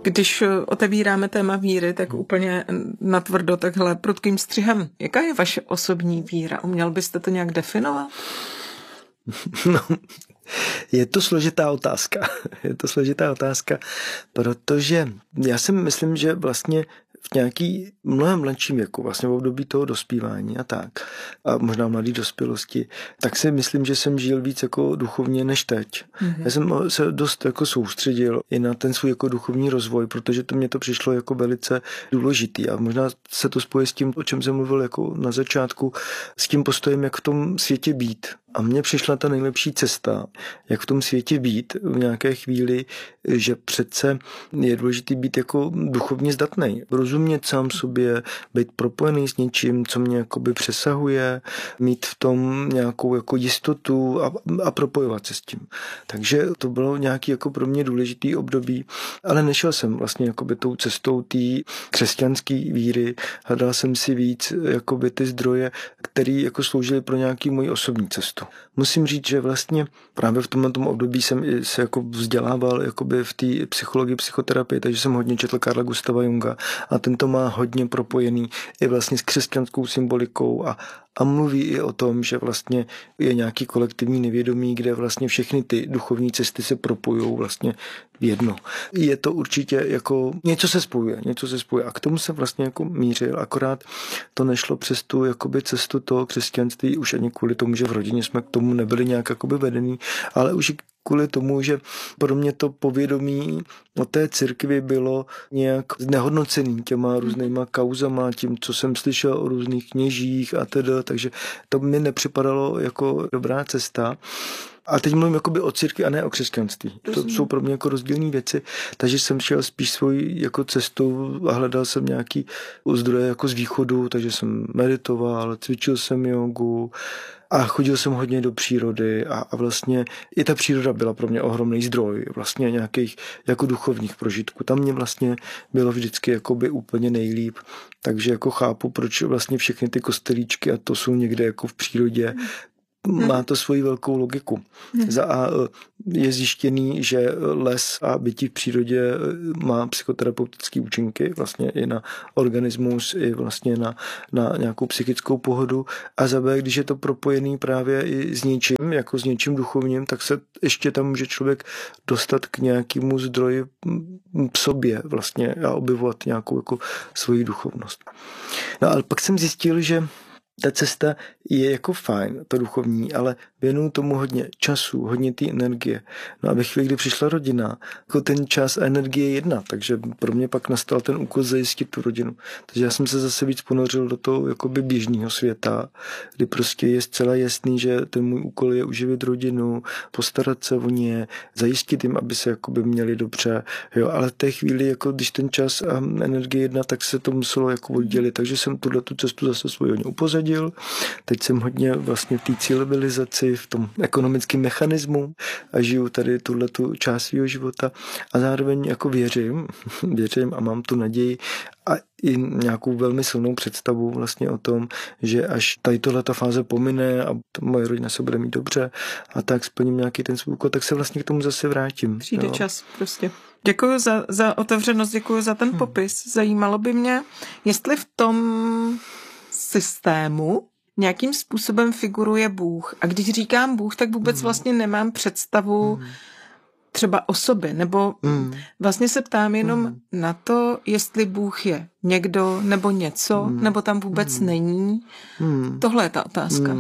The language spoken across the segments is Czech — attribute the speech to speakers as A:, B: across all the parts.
A: Když otevíráme téma víry, tak úplně natvrdo takhle prudkým střihem. Jaká je vaše osobní víra? Uměl byste to nějak definovat?
B: No, je to složitá otázka. Je to složitá otázka, protože já si myslím, že vlastně v nějaký mnohem mladším věku, vlastně v období toho dospívání a tak, a možná mladý dospělosti, tak si myslím, že jsem žil víc jako duchovně než teď. Mm-hmm. Já jsem se dost jako soustředil i na ten svůj jako duchovní rozvoj, protože to mě to přišlo jako velice důležitý a možná se to spojí s tím, o čem jsem mluvil jako na začátku, s tím postojem, jak v tom světě být. A mně přišla ta nejlepší cesta, jak v tom světě být v nějaké chvíli, že přece je důležité být jako duchovně zdatný, rozumět sám sobě, být propojený s něčím, co mě jakoby přesahuje, mít v tom nějakou jako jistotu a propojovat se s tím. Takže to bylo nějaký jako pro mě důležitý období, ale nešel jsem vlastně jakoby tou cestou té křesťanské víry, hledal jsem si víc jakoby ty zdroje, které jako sloužily pro nějaký moji osobní cestu. Musím říct, že vlastně právě v tomto období jsem se jako vzdělával jakoby v té psychologii, psychoterapii, takže jsem hodně četl Carla Gustava Junga a ten to má hodně propojený i vlastně s křesťanskou symbolikou a mluví i o tom, že vlastně je nějaký kolektivní nevědomí, kde vlastně všechny ty duchovní cesty se propojou vlastně v jedno. Je to určitě jako něco se spojuje a k tomu se vlastně jako mířil, akorát to nešlo přes tu jakoby cestu toho křesťanství už ani kvůli tomu, že v rodině jsme k tomu nebyli nějak jakoby vedení, ale už kvůli tomu, že pro mě to povědomí o té církvi bylo nějak znehodnocený těma různýma kauzama, tím, co jsem slyšel o různých kněžích a teda, takže to mi nepřipadalo jako dobrá cesta. A teď mluvím jakoby o církvi a ne o křesťanství. To jsou pro mě jako rozdílné věci, takže jsem šel spíš svoji jako cestou a hledal jsem nějaký zdroje jako z východu, takže jsem meditoval, cvičil jsem jogu a chodil jsem hodně do přírody a vlastně i ta příroda byla pro mě ohromný zdroj vlastně nějakých jako duchovních prožitků. Tam mě vlastně bylo vždycky jakoby úplně nejlíp, takže jako chápu, proč vlastně všechny ty kostelíčky a to jsou někde jako v přírodě. Má to svoji velkou logiku. Je zjištěný, že les a bytí v přírodě má psychoterapeutické účinky vlastně i na organismus, i vlastně na nějakou psychickou pohodu. A za B, když je to propojený právě i s něčím, jako s něčím duchovním, tak se ještě tam může člověk dostat k nějakému zdroji v sobě vlastně a objevovat nějakou jako svoji duchovnost. No ale pak jsem zjistil, že ta cesta je jako fajn, to duchovní, ale věnuju tomu hodně času, hodně té energie. No a ve chvíli, kdy přišla rodina, jako ten čas a energie je jedna, takže pro mě pak nastal ten úkol zajistit tu rodinu. Takže já jsem se zase víc ponořil do toho jakoby běžného světa, kdy prostě je zcela jasný, že ten můj úkol je uživit rodinu, postarat se o ně, zajistit jim, aby se jakoby měli dobře, jo, ale v té chvíli, jako když ten čas a energie jedna, tak se to muselo jako oddělit, takže jsem tu cestu zase svůj hodně upozadil. Teď jsem hodně vlastně v té civilizaci, v tom ekonomickém mechanismu a žiju tady tuhletu část svého života a zároveň jako věřím a mám tu naději a i nějakou velmi silnou představu vlastně o tom, že až tady tohleta fáze pomine a moje rodina se bude mít dobře a tak splním nějaký ten svůj úkol, tak se vlastně k tomu zase vrátím.
A: Přijde čas prostě. Děkuji za otevřenost, děkuji za ten popis. Zajímalo by mě, jestli v tom systému nějakým způsobem figuruje Bůh. A když říkám Bůh, tak vůbec vlastně nemám představu třeba osoby, nebo vlastně se ptám jenom na to, jestli Bůh je někdo nebo něco, nebo tam vůbec není. Tohle je ta otázka.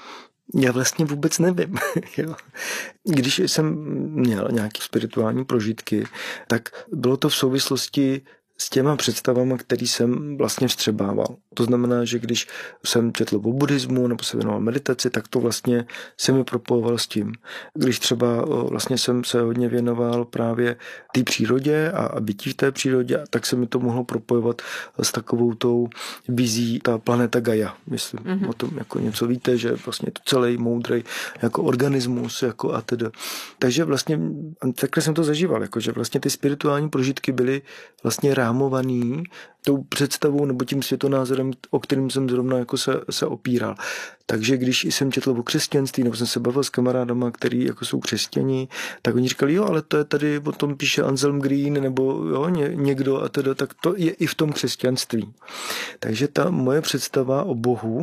B: Já vlastně vůbec nevím. Jo. Když jsem měl nějaké spirituální prožitky, tak bylo to v souvislosti s těma představama, který jsem vlastně vstřebával. To znamená, že když jsem četl o buddhismu nebo se věnoval meditaci, tak to vlastně se mi propojovalo s tím. Když třeba vlastně jsem se hodně věnoval právě té přírodě a bytí v té přírodě, tak se mi to mohlo propojovat s takovou tou vizí ta planeta Gaia. Myslím, o tom jako něco víte, že vlastně to celý moudrý jako organismus jako a tedy. Takže vlastně takhle jsem to zažíval, jako že vlastně ty spirituální prožitky byly vlastně rámovaný tou představou nebo tím světonázorem, o kterým jsem zrovna jako se opíral. Takže když jsem četl o křesťanství, nebo jsem se bavil s kamarádama, který jako jsou křesťani, tak oni říkali, jo, ale to je tady, o tom píše Anselm Green, nebo jo, někdo a teda, tak to je i v tom křesťanství. Takže ta moje představa o Bohu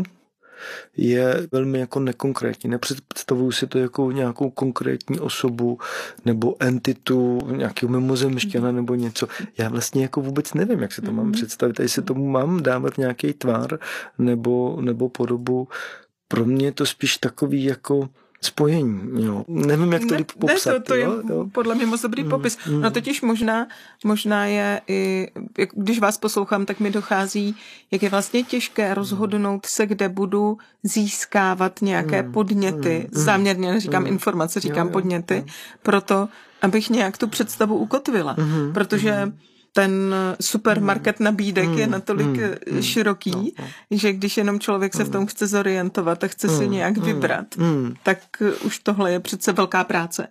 B: je velmi jako nekonkrétní. Nepředstavuju si to jako nějakou konkrétní osobu nebo entitu, nějakého mimozemšťana nebo něco. Já vlastně jako vůbec nevím, jak se to mám představit. Jestli tomu mám dávat nějaký tvar nebo podobu. Pro mě je to spíš takový jako spojení, jo. Nevím, jak to líp popsat.
A: Ne, to je podle mě moc dobrý popis. No totiž možná je i, když vás poslouchám, tak mi dochází, jak je vlastně těžké rozhodnout se, kde budu získávat nějaké podněty. Záměrně neříkám informace, říkám podněty, proto, abych nějak tu představu ukotvila. Protože ten supermarket nabídek je natolik široký, že když jenom člověk se v tom chce zorientovat a chce si nějak vybrat, tak už tohle je přece velká práce.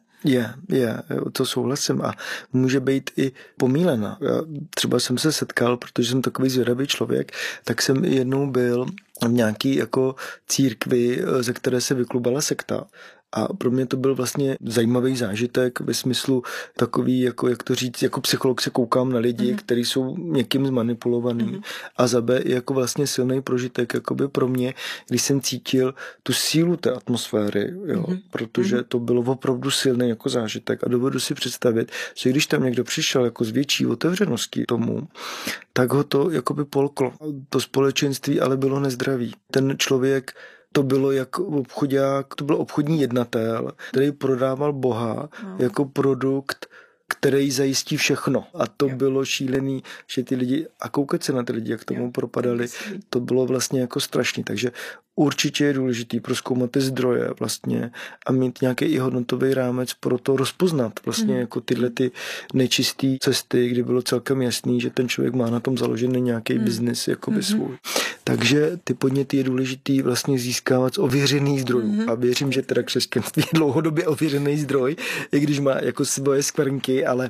B: To souhlasím a může být i pomílena. Já třeba jsem se setkal, protože jsem takový zvědavý člověk, tak jsem jednou byl v nějaký jako církvi, ze které se vyklubala sekta. A pro mě to byl vlastně zajímavý zážitek ve smyslu takový, jako, jak to říct, jako psycholog se koukám na lidi, kteří jsou někým zmanipulovaný a za B jako vlastně silný prožitek jakoby pro mě, když jsem cítil tu sílu té atmosféry, jo, protože to bylo opravdu silný jako zážitek a dovedu si představit, že když tam někdo přišel jako s větší otevřeností tomu, tak ho to jakoby polklo. To společenství ale bylo nezdravý. Ten člověk to bylo jako obchodák, to byl obchodní jednatel, který prodával Boha jako produkt, který zajistí všechno. A to bylo šílený, že ty lidi, a koukat se na ty lidi, jak tomu propadali, to bylo vlastně jako strašný. Takže určitě je důležitý prozkoumat ty zdroje vlastně a mít nějaký i hodnotový rámec pro to rozpoznat vlastně jako tyhle ty nečistý cesty, kdy bylo celkem jasný, že ten člověk má na tom založený nějaký biznis jakoby svůj. Takže ty podněty je důležitý vlastně získávat z ověřených zdrojů. A věřím, že teda křesťanství je dlouhodobě ověřený zdroj, i když má jako svoje skvrnky, ale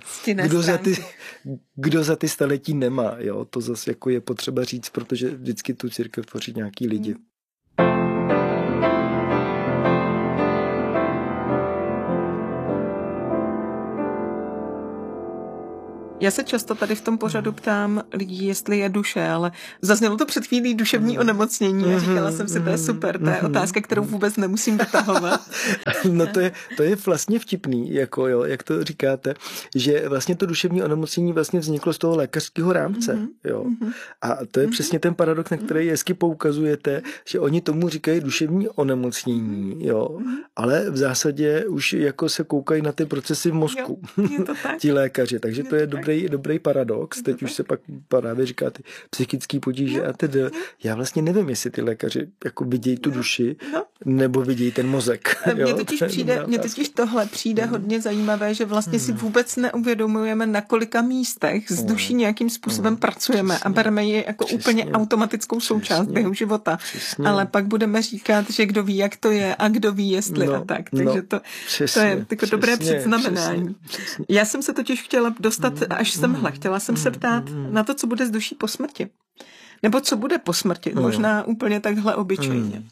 B: kdo za ty staletí nemá, jo, to zase jako je potřeba říct, protože vždycky tu církev tvoří nějaký lidi.
A: Já se často tady v tom pořadu ptám lidí, jestli je duše, ale zaznělo to před chvílí duševní onemocnění a říkala jsem si, to je super, to je otázka, kterou vůbec nemusím vytahovat.
B: No to je vlastně vtipný, jako jo, jak to říkáte, že vlastně to duševní onemocnění vlastně vzniklo z toho lékařského rámce, jo. A to je přesně ten paradox, na který hezky poukazujete, že oni tomu říkají duševní onemocnění, jo, ale v zásadě už jako se koukají na ty procesy v mozku, ti lékaři, takže to je dobrý paradox. Teď už se pak právě říká ty psychické potíže a tedy. Já vlastně nevím, jestli ty lékaři jako vidějí tu duši, nebo vidějí ten mozek.
A: Mně totiž tohle přijde hodně zajímavé, že vlastně si vůbec neuvědomujeme, na kolika místech s duší nějakým způsobem pracujeme a bereme ji jako úplně automatickou součást běhu života. Ale pak budeme říkat, že kdo ví, jak to je a kdo ví, jestli a tak. Takže to je jako dobré předznamenání. Já jsem se totiž chtěla dostat až semhle. Chtěla jsem se ptát na to, co bude s duší po smrti. Nebo co bude po smrti. Možná úplně takhle obyčejně.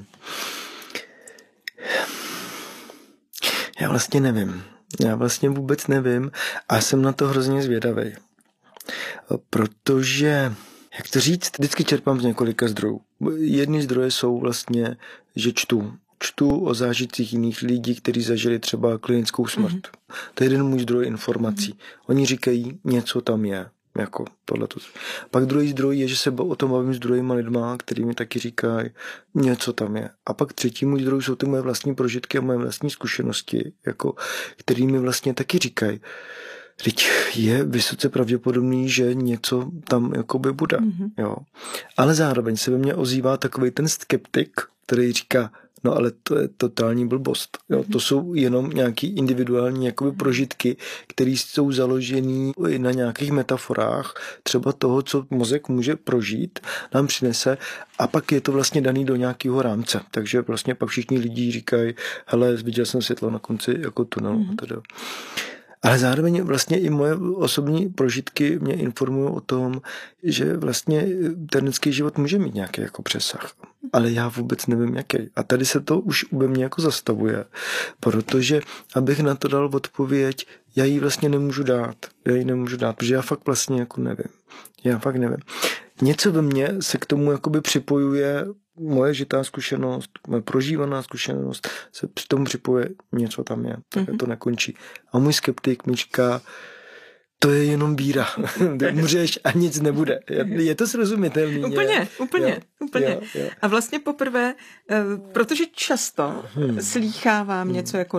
B: Já vlastně nevím. Já vlastně vůbec nevím a jsem na to hrozně zvědavý. Protože, jak to říct, vždycky čerpám z několika zdrojů. Jedny zdroje jsou vlastně, že čtu o zážitcích jiných lidí, kteří zažili třeba klinickou smrt. To je jeden můj zdroj informací. Oni říkají, něco tam je. Jako tohleto. Pak druhý zdroj je, že se o tom bavím s druhýma lidma, který mi taky říkají, něco tam je. A pak třetí můj zdroj jsou ty moje vlastní prožitky a moje vlastní zkušenosti, jako, který mi vlastně taky říkají, teď je vysoce pravděpodobný, že něco tam jakoby bude. Jo. Ale zároveň se ve mně ozývá takovej ten skeptik, který říká, no ale to je totální blbost. Jo. To jsou jenom nějaký individuální jakoby prožitky, které jsou založený na nějakých metaforách, třeba toho, co mozek může prožít, nám přinese a pak je to vlastně daný do nějakého rámce. Takže vlastně pak všichni lidi říkají, hele, viděl jsem světlo na konci jako tunelu. Ale zároveň vlastně i moje osobní prožitky mě informují o tom, že vlastně ten lidský život může mít nějaký jako přesah. Ale já vůbec nevím, jaký. A tady se to už u mě jako zastavuje, protože abych na to dal odpověď, já ji vlastně nemůžu dát. Protože já fakt vlastně jako nevím. Já fakt nevím. Něco ve mně se k tomu jakoby připojuje moje žitá zkušenost, moje prožívaná zkušenost, se k tomu připojuje něco tam je, tak to nekončí. A můj skeptik mi říká, to je jenom víra. Umřeš a nic nebude. Je to srozumitelný?
A: Úplně. Jo. A vlastně poprvé, protože často slýchávám něco jako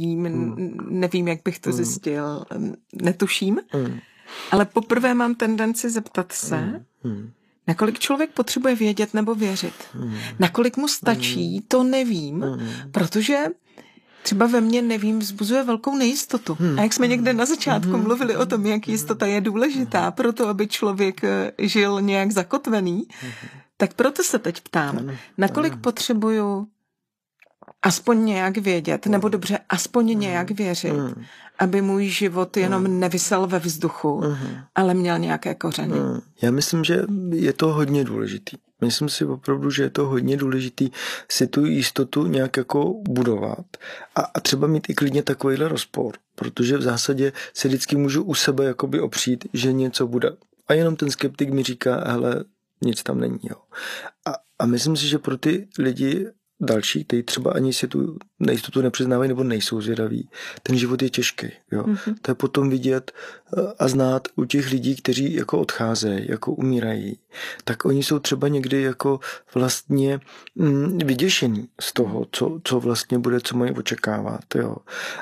A: nevím, jak bych to zjistil, netuším, ale poprvé mám tendenci zeptat se, nakolik člověk potřebuje vědět nebo věřit. Nakolik mu stačí, to nevím, protože třeba ve mně nevím vzbuzuje velkou nejistotu. A jak jsme někde na začátku mluvili o tom, jak jistota je důležitá pro to, aby člověk žil nějak zakotvený, tak proto se teď ptám, nakolik potřebuju aspoň nějak vědět, nebo dobře, aspoň nějak věřit, aby můj život jenom nevisel ve vzduchu, ale měl nějaké kořeny.
B: Já myslím, že je to hodně důležitý. Myslím si opravdu, že je to hodně důležitý si tu jistotu nějak jako budovat a třeba mít i klidně takovýhle rozpor, protože v zásadě si vždycky můžu u sebe jakoby opřít, že něco bude. A jenom ten skeptik mi říká, hele, nic tam není. Jo. A myslím si, že pro ty lidi další, kteří třeba ani si tu nejistotu nepřiznávají nebo nejsou zvědaví, ten život je těžký. Jo. To je potom vidět a znát u těch lidí, kteří jako odcházejí, jako umírají, tak oni jsou třeba někdy jako vlastně vyděšení z toho, co vlastně bude, co mají očekávat. Jo.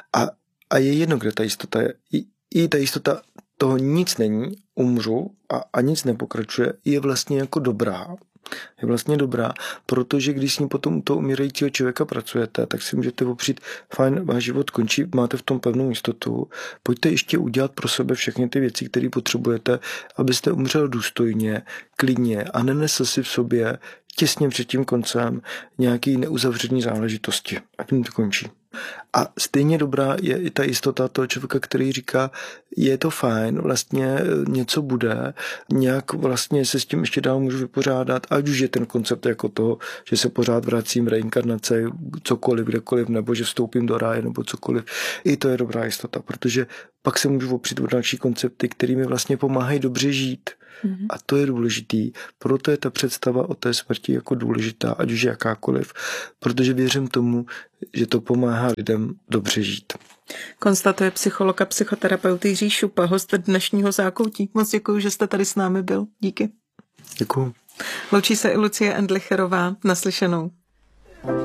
B: A je jedno, kde ta jistota je. I ta jistota toho nic není, umřu a nic nepokračuje, je vlastně jako dobrá. Je vlastně dobrá, protože když s ním potom u toho umírajícího člověka pracujete, tak si můžete opřít, fajn, váš život končí, máte v tom pevnou jistotu, pojďte ještě udělat pro sebe všechny ty věci, které potřebujete, abyste umřel důstojně, klidně a nenesl si v sobě těsně před tím koncem nějaký neuzavřený záležitosti. A tím to končí. A stejně dobrá je i ta jistota toho člověka, který říká, je to fajn, vlastně něco bude, nějak vlastně se s tím ještě dál můžu vypořádat, ať už je ten koncept jako toho, že se pořád vracím reinkarnace, cokoliv, kdekoliv, nebo že vstoupím do ráje, nebo cokoliv. I to je dobrá jistota, protože pak se můžu opřít o další koncepty, které mi vlastně pomáhají dobře žít. A to je důležitý. Proto je ta představa o té smrti jako důležitá, ať už jakákoliv, protože věřím tomu, že to pomáhá lidem dobře žít.
A: Konstatuje psycholog a psychoterapeut Jiří Šupa, host dnešního Zákoutí. Moc děkuji, že jste tady s námi byl. Díky.
B: Děkuji.
A: Loučí se i Lucie Endlicherová. Naslyšenou.